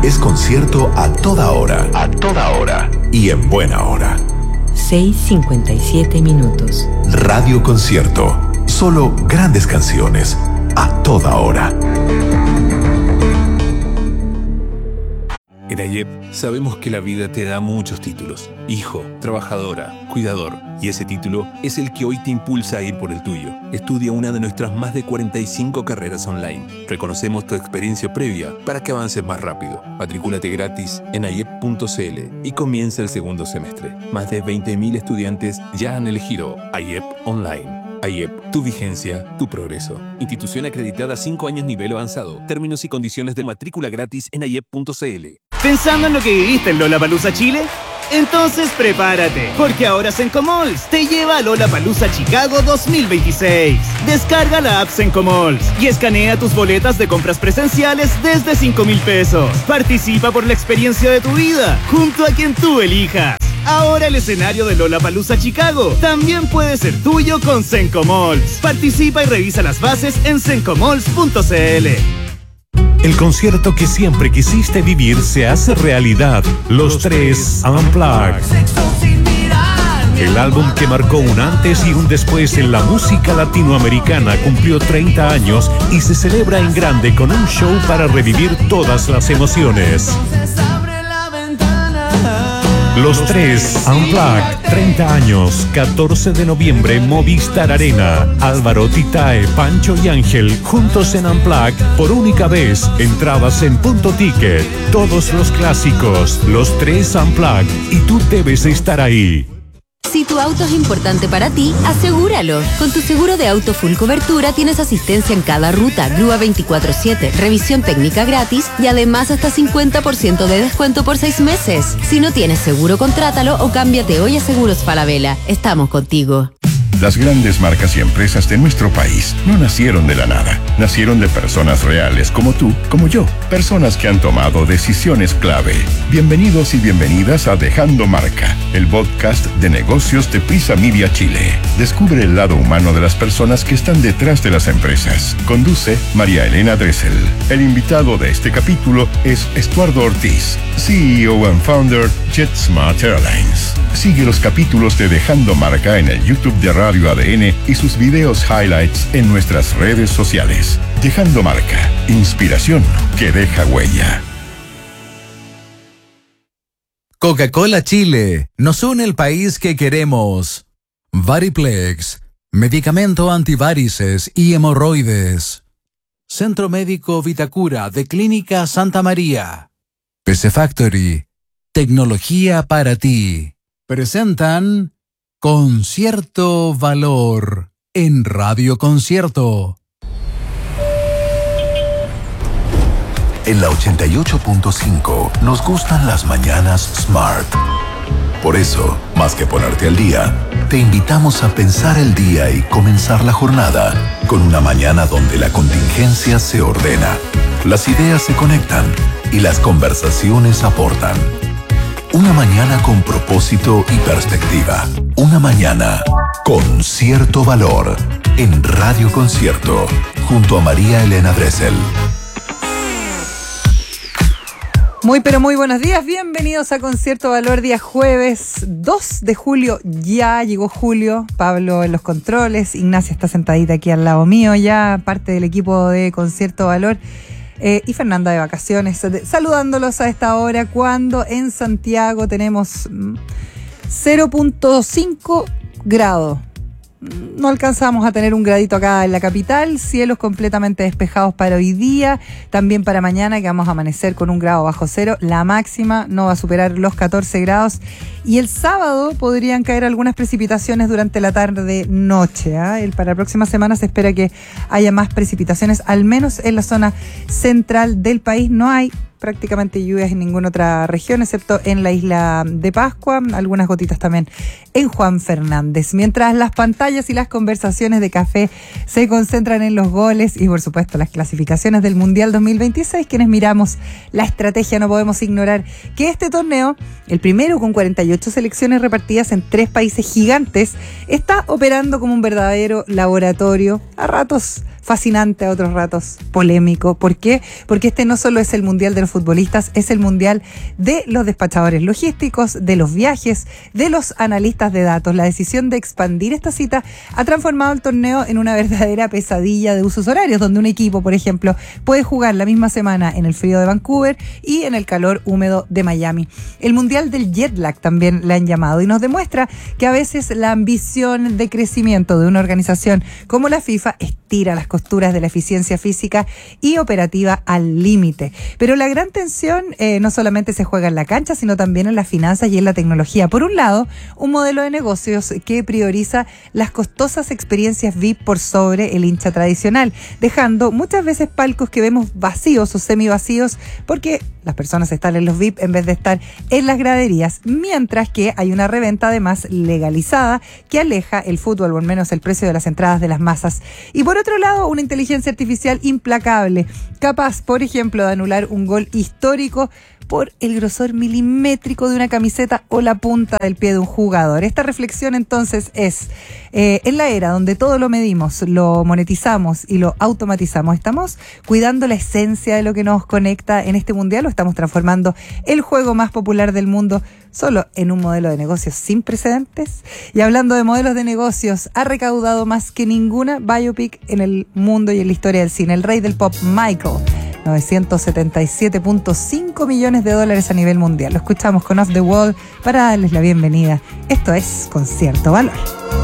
es concierto a toda hora. A toda hora. Y en buena hora. 6:57 minutos. Radio Concierto. Solo grandes canciones. A toda hora. En AYEP sabemos que la vida te da muchos títulos. Hijo, trabajadora, cuidador. Y ese título es el que hoy te impulsa a ir por el tuyo. Estudia una de nuestras más de 45 carreras online. Reconocemos tu experiencia previa para que avances más rápido. Matricúlate gratis en ayep.cl y comienza el segundo semestre. Más de 20.000 estudiantes ya han elegido AYEP Online. AYEP, tu vigencia, tu progreso. Institución acreditada 5 años nivel avanzado. Términos y condiciones de matrícula gratis en ayep.cl. ¿Pensando en lo que viviste en Lollapalooza Chile? Entonces prepárate, porque ahora Sencomalls te lleva a Lollapalooza Chicago 2026. Descarga la app Sencomalls y escanea tus boletas de compras presenciales desde 5,000 pesos. Participa por la experiencia de tu vida, junto a quien tú elijas. Ahora el escenario de Lollapalooza Chicago también puede ser tuyo con Sencomalls. Participa y revisa las bases en sencomalls.cl. El concierto que siempre quisiste vivir se hace realidad. Los Tres Unplugged. El álbum que marcó un antes y un después en la música latinoamericana cumplió 30 años y se celebra en grande con un show para revivir todas las emociones. Los Tres Unplugged, 30 años, 14 de noviembre, Movistar Arena. Álvaro, Titae, Pancho y Ángel, juntos en Unplugged, por única vez. Entradas en Punto Ticket. Todos los clásicos, Los Tres Unplugged, y tú debes estar ahí. Si tu auto es importante para ti, asegúralo. Con tu seguro de auto full cobertura tienes asistencia en cada ruta, grúa 24/7, revisión técnica gratis y además hasta 50% de descuento por 6 meses. Si no tienes seguro, contrátalo o cámbiate hoy a Seguros Falabella. Estamos contigo. Las grandes marcas y empresas de nuestro país no nacieron de la nada. Nacieron de personas reales como tú, como yo. Personas que han tomado decisiones clave. Bienvenidos y bienvenidas a Dejando Marca, el podcast de negocios de Prisa Media Chile. Descubre el lado humano de las personas que están detrás de las empresas. Conduce María Elena Dressel. El invitado de este capítulo es Estuardo Ortiz, CEO and founder JetSmart Airlines. Sigue los capítulos de Dejando Marca en el YouTube de Radio ADN y sus videos highlights en nuestras redes sociales. Dejando Marca, inspiración que deja huella. Coca-Cola Chile, nos une el país que queremos. Variplex, medicamento antivarices y hemorroides. Centro Médico Vitacura de Clínica Santa María. PC Factory, tecnología para ti. Presentan Concierto Valor en Radio Concierto. En la 88.5 nos gustan las mañanas Smart. Por eso, más que ponerte al día, te invitamos a pensar el día y comenzar la jornada con una mañana donde la contingencia se ordena, las ideas se conectan y las conversaciones aportan. Una mañana con propósito y perspectiva. Una mañana con cierto valor en Radio Concierto, junto a María Elena Dressel. Muy pero muy buenos días, bienvenidos a Concierto Valor, día jueves 2 de julio, ya llegó julio, Pablo en los controles, Ignacia está sentadita aquí al lado mío, ya parte del equipo de Concierto Valor, y Fernanda de vacaciones, saludándolos a esta hora cuando en Santiago tenemos 0.5 grados. No alcanzamos a tener un gradito acá en la capital, cielos completamente despejados para hoy día, también para mañana que vamos a amanecer con 1 grado bajo cero, la máxima no va a superar los 14 grados y el sábado podrían caer algunas precipitaciones durante la tarde-noche. Para la próxima semana se espera que haya más precipitaciones, al menos en la zona central del país. No hay prácticamente lluvias en ninguna otra región, excepto en la isla de Pascua, algunas gotitas también en Juan Fernández. Mientras las pantallas y las conversaciones de café se concentran en los goles y, por supuesto, las clasificaciones del Mundial 2026, quienes miramos la estrategia no podemos ignorar que este torneo, el primero con 48 selecciones repartidas en 3 países gigantes, está operando como un verdadero laboratorio, a ratos fascinante, a otros ratos polémico. ¿Por qué? Porque este no solo es el mundial de los futbolistas, es el mundial de los despachadores logísticos, de los viajes, de los analistas de datos. La decisión de expandir esta cita ha transformado el torneo en una verdadera pesadilla de usos horarios, donde un equipo, por ejemplo, puede jugar la misma semana en el frío de Vancouver y en el calor húmedo de Miami. El mundial del jet lag también le han llamado, y nos demuestra que a veces la ambición de crecimiento de una organización como la FIFA estira las costuras de la eficiencia física y operativa al límite. Pero la gran tensión no solamente se juega en la cancha, sino también en las finanzas y en la tecnología. Por un lado, un modelo de negocios que prioriza las costosas experiencias VIP por sobre el hincha tradicional, dejando muchas veces palcos que vemos vacíos o semivacíos porque las personas están en los VIP en vez de estar en las graderías, mientras que hay una reventa además legalizada que aleja el fútbol, o al menos el precio de las entradas, de las masas. Y por otro lado, una inteligencia artificial implacable, capaz, por ejemplo, de anular un gol histórico por el grosor milimétrico de una camiseta o la punta del pie de un jugador. Esta reflexión entonces es, en la era donde todo lo medimos, lo monetizamos y lo automatizamos, ¿estamos cuidando la esencia de lo que nos conecta en este mundial o estamos transformando el juego más popular del mundo solo en un modelo de negocios sin precedentes? Y hablando de modelos de negocios, ha recaudado más que ninguna biopic en el mundo y en la historia del cine. El rey del pop, Michael, $977.5 millones a nivel mundial. Lo escuchamos con Off the Wall para darles la bienvenida. Esto es Con Cierto Valor.